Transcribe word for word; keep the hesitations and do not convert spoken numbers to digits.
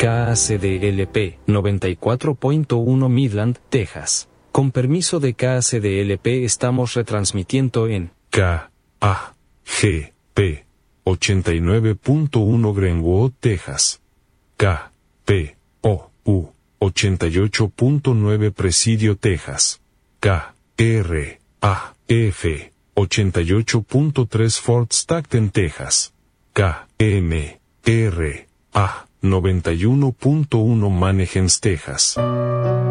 K A C D L P noventa y cuatro punto uno Midland, Texas. Con permiso de K A C D L P estamos retransmitiendo en K A G P ochenta y nueve punto uno Greenwood, Texas. K P O U ochenta y ocho punto nueve Presidio, Texas. K R A F ochenta y ocho punto tres Fort Stockton, Texas. K M R A noventa y uno punto uno Mannheim, Texas.